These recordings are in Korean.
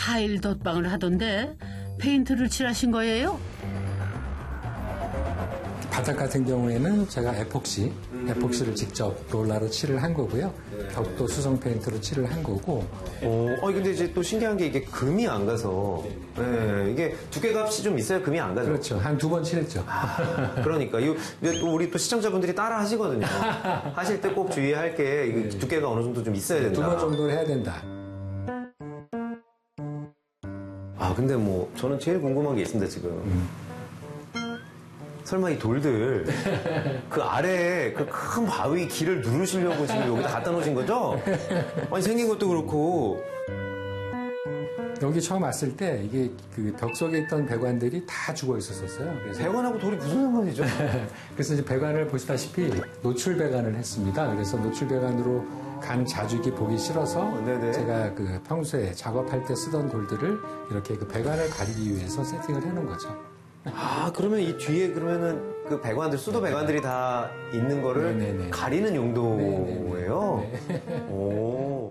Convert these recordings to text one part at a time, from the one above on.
타일 덧방을 하던데 페인트를 칠하신 거예요? 바닥 같은 경우에는 제가 에폭시를 직접 롤러로 칠을 한 거고요. 벽도 수성 페인트로 칠을 한 거고. 근데 이제 또 신기한 게 이게 금이 안 가서, 네, 이게 두께값이 좀 있어야 금이 안 가죠. 그렇죠. 한 2번 칠했죠. 그러니까 또 우리 또 시청자분들이 따라 하시거든요. 하실 때 꼭 주의할 게 이게 두께가 어느 정도 좀 있어야 된다. 2번 정도는 해야 된다. 근데 뭐 저는 제일 궁금한 게 있습니다 지금. 설마 이 돌들 그 아래에 그 큰 바위 길을 누르시려고 지금 여기다 갖다 놓으신 거죠? 아니 생긴 것도 그렇고. 여기 처음 왔을 때 이게 그 벽 속에 있던 배관들이 다 죽어 있었어요. 그래서 배관하고 돌이 무슨 상관이죠? 그래서 이제 배관을 보시다시피 노출 배관을 했습니다. 그래서 노출 배관으로 간 자죽이 보기 싫어서 네네. 제가 그 평소에 작업할 때 쓰던 돌들을 이렇게 그 배관을 가리기 위해서 세팅을 해놓은 거죠. 그러면 이 뒤에 그러면은 그 배관들, 수도 배관들이 다 있는 거를 네네네. 가리는 용도예요? 네네네. 오.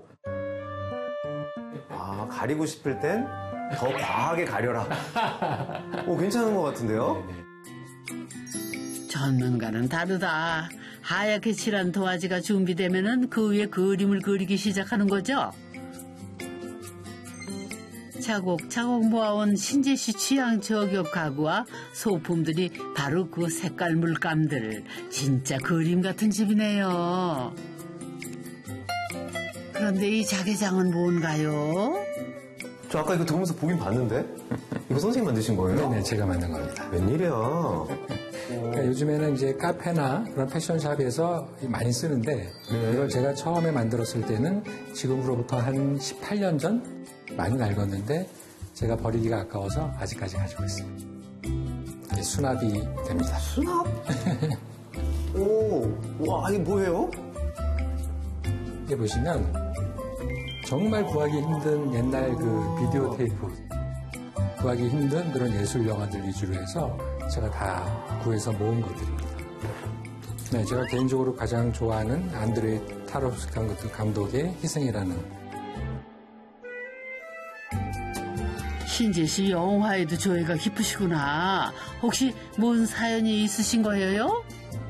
가리고 싶을 땐 더 과하게 가려라. 괜찮은 것 같은데요? 네네. 전문가는 다르다. 하얗게 칠한 도화지가 준비되면은 그 위에 그림을 그리기 시작하는 거죠. 차곡차곡 모아온 신재 씨 취향 저격 가구와 소품들이 바로 그 색깔 물감들. 진짜 그림 같은 집이네요. 그런데 이 자개장은 뭔가요? 저 아까 이거 들으면서 보긴 봤는데? 이거 선생님 만드신 거예요? 네네, 제가 만든 겁니다. 웬일이야. 그러니까 요즘에는 이제 카페나 그런 패션샵에서 많이 쓰는데 이걸 제가 처음에 만들었을 때는 지금으로부터 한 18년 전 많이 낡았는데 제가 버리기가 아까워서 아직까지 가지고 있습니다. 이게 수납이 됩니다. 수납? 와, 이게 뭐예요? 이게 보시면 정말 구하기 힘든 옛날 그 비디오 테이프, 구하기 힘든 그런 예술 영화들 위주로 해서 제가 다 구해서 모은 것들입니다. 네, 제가 개인적으로 가장 좋아하는 안드레이 타로프스키 감독의 희생이라는. 신재 씨 영화에도 조예가 깊으시구나. 혹시 뭔 사연이 있으신 거예요?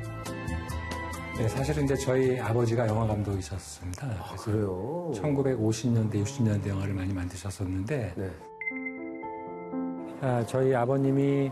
네, 사실은 이제 저희 아버지가 영화 감독이셨습니다. 그래요? 1950년대, 60년대 영화를 많이 만드셨었는데, 네. 저희 아버님이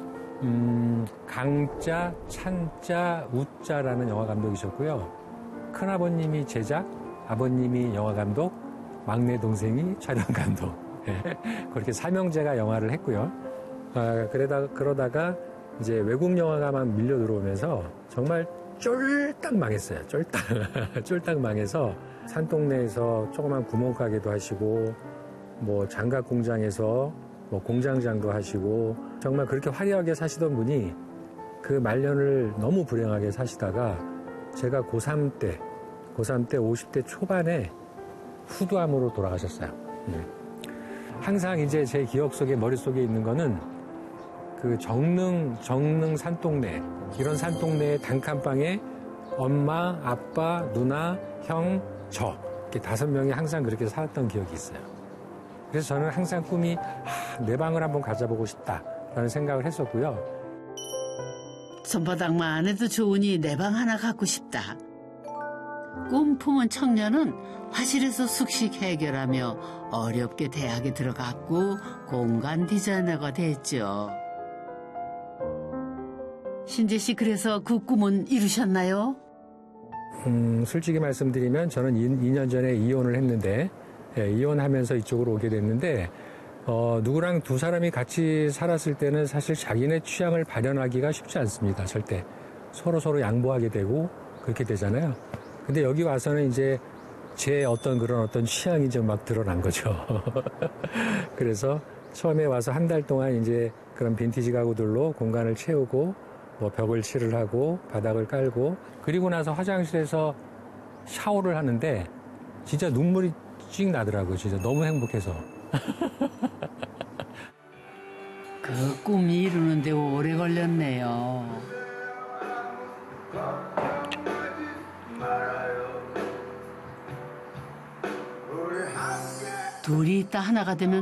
강자, 찬자, 우자라는 영화 감독이셨고요. 큰아버님이 제작, 아버님이 영화 감독, 막내 동생이 촬영 감독. 그렇게 삼형제가 영화를 했고요. 그러다가 이제 외국 영화가만 밀려 들어오면서 정말 쫄딱 망했어요. 쫄딱 망해서 산동네에서 조그만 구멍가게도 하시고, 뭐 장갑 공장에서 뭐 공장장도 하시고, 정말 그렇게 화려하게 사시던 분이 그 말년을 너무 불행하게 사시다가 제가 고3 때 50대 초반에 후두암으로 돌아가셨어요. 항상 이제 제 기억 속에, 머릿속에 있는 거는 그 정릉 산동네, 이런 산동네의 단칸방에 엄마, 아빠, 누나, 형, 저, 이렇게 5명이 항상 그렇게 살았던 기억이 있어요. 그래서 저는 항상 꿈이 내 방을 한번 가져보고 싶다라는 생각을 했었고요. 손바닥만 해도 좋으니 내 방 하나 갖고 싶다. 꿈 품은 청년은 화실에서 숙식 해결하며 어렵게 대학에 들어갔고 공간 디자이너가 됐죠. 신재 씨, 그래서 그 꿈은 이루셨나요? 솔직히 말씀드리면 저는 2년 전에 이혼을 했는데, 이혼하면서 이쪽으로 오게 됐는데, 누구랑 두 사람이 같이 살았을 때는 사실 자기네 취향을 발현하기가 쉽지 않습니다. 절대. 서로 양보하게 되고 그렇게 되잖아요. 근데 여기 와서는 이제 제 그런 취향이 좀 막 드러난 거죠. 그래서 처음에 와서 한 달 동안 이제 그런 빈티지 가구들로 공간을 채우고, 뭐 벽을 칠을 하고 바닥을 깔고, 그리고 나서 화장실에서 샤워를 하는데 진짜 눈물이 찡 나더라고요. 진짜 너무 행복해서. 그 꿈이 이루는데 오래 걸렸네요. 둘이 있다 하나가 되면